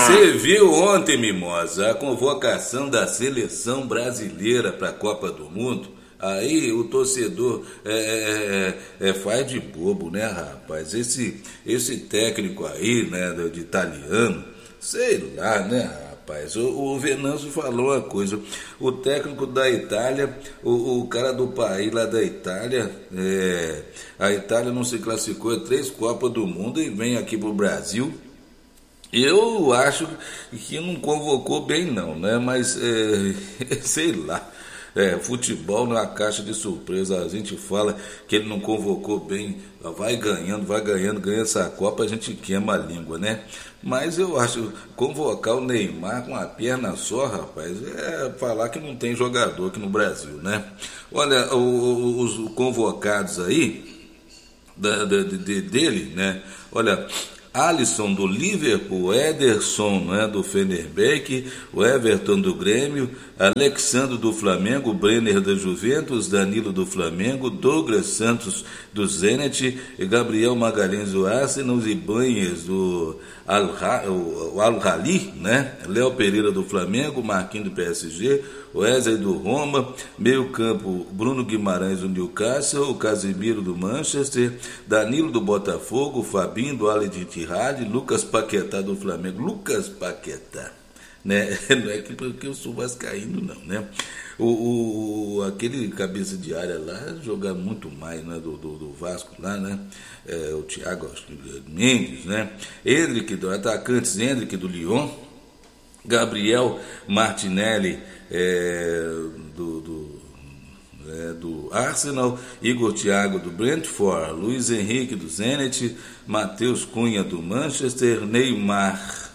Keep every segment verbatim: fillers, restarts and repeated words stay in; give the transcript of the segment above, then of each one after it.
Você viu ontem, Mimosa, a convocação da seleção brasileira para a Copa do Mundo? Aí o torcedor é, é, é, é, faz de bobo, né, rapaz? Esse, esse técnico aí, né, de italiano, sei lá, né, rapaz? O, o Venâncio falou uma coisa. O técnico da Itália, o, o cara do país lá da Itália, é, a Itália não se classificou em três Copas do Mundo e vem aqui pro Brasil. Eu acho que não convocou bem não, né? Mas, é, sei lá. É, futebol não é uma caixa de surpresa. A gente fala que ele não convocou bem, vai ganhando, vai ganhando, ganha essa Copa, a gente queima a língua, né? Mas eu acho, convocar o Neymar com a perna só, rapaz, é falar que não tem jogador aqui no Brasil, né? Olha, os convocados aí, da, da, de, dele, né? Olha, Alisson do Liverpool, Ederson, né, do Fenerbahçe, o Everton do Grêmio, Alexandre do Flamengo, Brenner da Juventus, Danilo do Flamengo, Douglas Santos do Zenit, Gabriel Magalhães do Arsenal, Ibanez do Al-Ahly, né, Léo Pereira do Flamengo, Marquinhos do P S G, Wesley do Roma, meio campo Bruno Guimarães do Newcastle, o Casemiro do Manchester, Danilo do Botafogo, Fabinho do Al-Ittihad, Lucas Paquetá do Flamengo, Lucas Paquetá, né? Não é que porque eu sou vascaíno não, né? O, o, aquele cabeça de área lá joga muito mais, né, do, do, do Vasco lá, né? É, o Thiago Mendes, né? Hendrick do atacantes, Hendrick do Lyon, Gabriel Martinelli é, do, do, é, do Arsenal, Igor Thiago do Brentford, Luiz Henrique do Zenit, Matheus Cunha do Manchester, Neymar,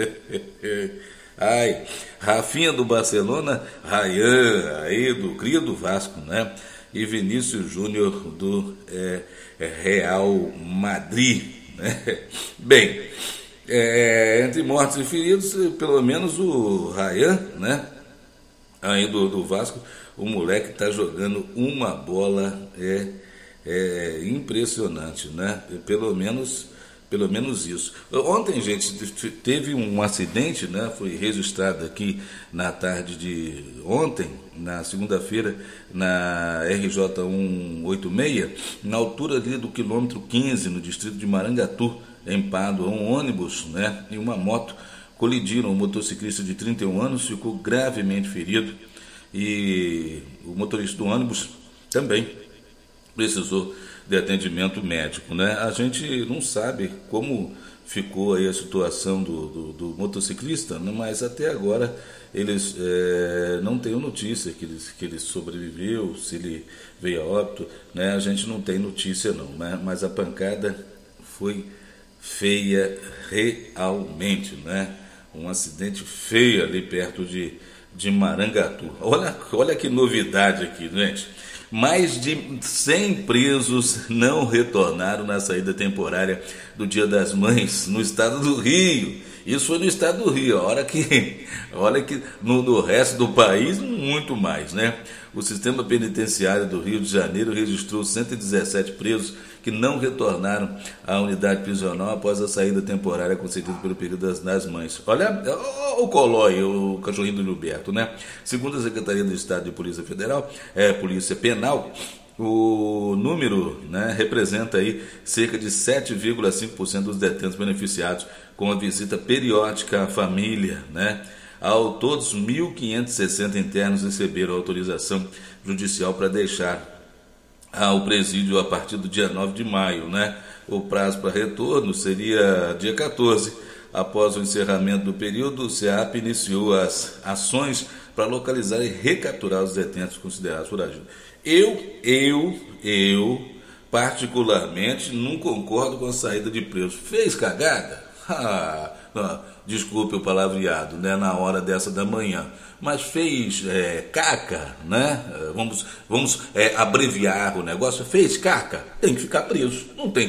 ai, Rafinha do Barcelona, Ryan, aí do cria do Vasco, né? E Vinícius Júnior do é, Real Madrid, né? Bem, É, entre mortos e feridos, pelo menos o Ryan, né? Aí do, do Vasco, o moleque tá jogando uma bola é, é impressionante, né? Pelo menos, pelo menos isso. Ontem, gente, teve um acidente, né? Foi registrado aqui na tarde de ontem, na segunda-feira, na R J cento e oitenta e seis, na altura ali do quilômetro quinze, no distrito de Marangatu, em Pádua, um ônibus, né, e uma moto colidiram. O motociclista de trinta e um anos ficou gravemente ferido e o motorista do ônibus também precisou de atendimento médico, né? A gente não sabe como ficou aí a situação do, do, do motociclista, né? Mas até agora eles é, não têm notícia que ele, que ele sobreviveu, se ele veio a óbito, né? A gente não tem notícia não, né? Mas a pancada foi feia realmente, né? Um acidente feio ali perto de, de Marangatu. Olha, olha que novidade aqui, gente. Mais de cem presos não retornaram na saída temporária do Dia das Mães no estado do Rio. Isso foi no estado do Rio. A hora que, olha que no, no resto do país, muito mais, né? O sistema penitenciário do Rio de Janeiro registrou cento e dezessete presos que não retornaram à unidade prisional após a saída temporária concedida pelo período das, das mães. Olha o Colói, o cachorrinho do Gilberto, né? Segundo a Secretaria do Estado de Polícia Federal, é, Polícia Penal, o número, né, representa aí cerca de sete vírgula cinco por cento dos detentos beneficiados com a visita periódica à família, né? Ao todos, mil quinhentos e sessenta internos receberam autorização judicial para deixar ao presídio a partir do dia nove de maio, né? O prazo para retorno seria dia quatorze. Após o encerramento do período, o SEAP iniciou as ações para localizar e recapturar os detentos considerados foragidos. Eu, eu, eu, particularmente, não concordo com a saída de presos. Fez cagada? Ah, não, desculpe o palavreado, né, na hora dessa da manhã, mas fez é, caca, né? Vamos, vamos é, abreviar o negócio. Fez caca, tem que ficar preso, não tem que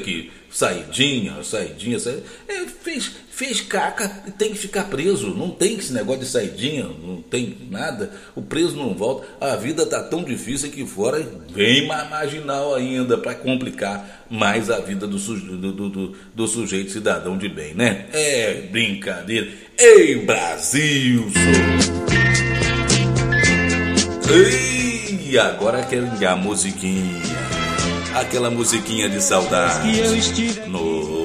saidinha, saidinha, saidinha. É, fez, fez caca, tem que ficar preso. Não tem esse negócio de saidinha, não tem nada. O preso não volta. A vida tá tão difícil aqui fora, bem mais marginal ainda, para complicar mais a vida do, suje, do, do, do, do sujeito cidadão de bem, né? É brincadeira. Ei, Brasil! Ei, agora quero a musiquinha. Aquela musiquinha de saudade. No